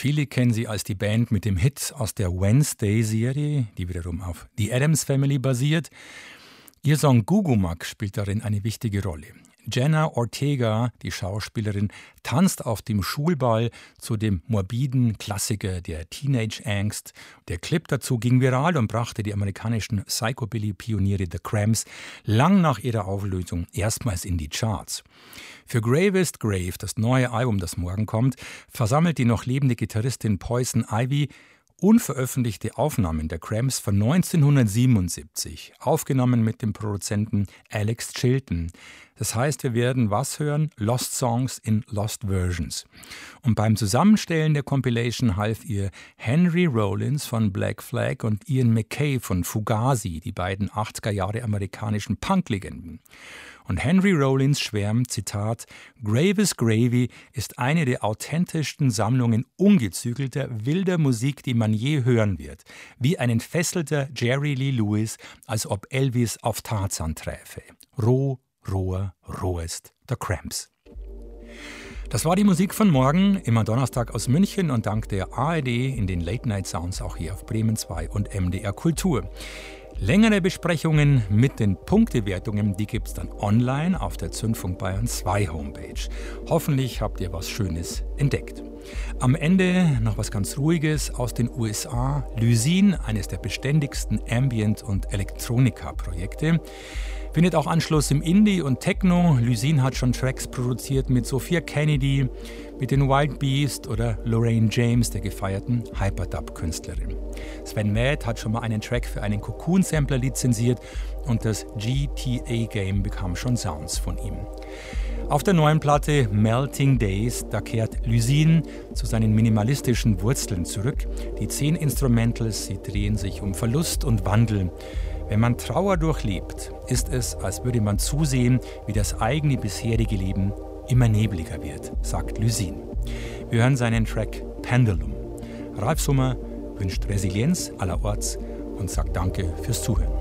Viele kennen sie als die Band mit dem Hit aus der Wednesday-Serie, die wiederum auf The Addams Family basiert. Ihr Song Gugumak spielt darin eine wichtige Rolle. Jenna Ortega, die Schauspielerin, tanzt auf dem Schulball zu dem morbiden Klassiker der Teenage-Angst. Der Clip dazu ging viral und brachte die amerikanischen Psychobilly-Pioniere The Cramps lang nach ihrer Auflösung erstmals in die Charts. Für Gravest Grave, das neue Album, das morgen kommt, versammelt die noch lebende Gitarristin Poison Ivy unveröffentlichte Aufnahmen der Cramps von 1977, aufgenommen mit dem Produzenten Alex Chilton. Das heißt, wir werden was hören? Lost Songs in Lost Versions. Und beim Zusammenstellen der Compilation half ihr Henry Rollins von Black Flag und Ian MacKaye von Fugazi, die beiden 80er Jahre amerikanischen Punk-Legenden. Und Henry Rollins schwärmt, Zitat, Gravis Gravy ist eine der authentischsten Sammlungen ungezügelter, wilder Musik, die man je hören wird. Wie ein entfesselter Jerry Lee Lewis, als ob Elvis auf Tarzan träfe. Roh, roher, rohest, The Cramps. Das war die Musik von morgen, immer Donnerstag aus München und dank der ARD in den Late-Night-Sounds auch hier auf Bremen 2 und MDR Kultur. Längere Besprechungen mit den Punktewertungen, die gibt's dann online auf der Zündfunk Bayern 2 Homepage. Hoffentlich habt ihr was Schönes entdeckt. Am Ende noch was ganz Ruhiges aus den USA. Lysin, eines der beständigsten Ambient- und Elektronika-Projekte. Findet auch Anschluss im Indie und Techno. Lysin hat schon Tracks produziert mit Sophia Kennedy, mit den Wild Beast oder Lorraine James, der gefeierten Hyperdub-Künstlerin. Sven Mäth hat schon mal einen Track für einen Cocoon-Sampler lizenziert und das GTA-Game bekam schon Sounds von ihm. Auf der neuen Platte Melting Days, da kehrt Lysin zu seinen minimalistischen Wurzeln zurück. Die 10 Instrumentals, sie drehen sich um Verlust und Wandel. Wenn man Trauer durchlebt, ist es, als würde man zusehen, wie das eigene bisherige Leben immer nebliger wird, sagt Lysin. Wir hören seinen Track Pendulum. Ralf Summer wünscht Resilienz allerorts und sagt Danke fürs Zuhören.